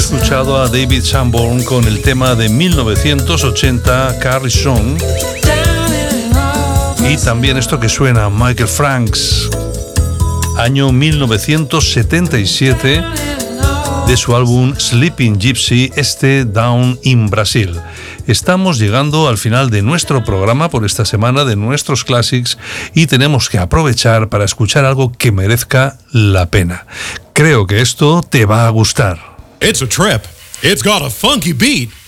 escuchado a David Sanborn con el tema de 1980, Carry Song, y también esto que suena, Michael Franks, año 1977, de su álbum Sleeping Gypsy, Down in Brasil. Estamos llegando al final de nuestro programa por esta semana, de nuestros classics, y tenemos que aprovechar para escuchar algo que merezca la pena. Creo que esto te va a gustar. It's a trip. It's got a funky beat.